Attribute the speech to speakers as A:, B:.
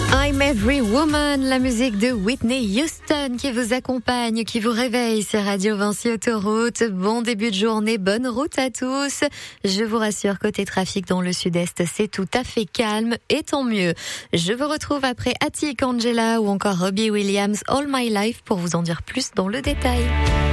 A: I'm Every Woman, la musique de Whitney Houston qui vous accompagne, qui vous réveille, c'est Radio Vinci Autoroute. Bon début de journée, bonne route à tous. Je vous rassure, côté trafic dans le sud-est, c'est tout à fait calme et tant mieux. Je vous retrouve après Attic Angela ou encore Robbie Williams, All My Life pour vous en dire plus dans le détail.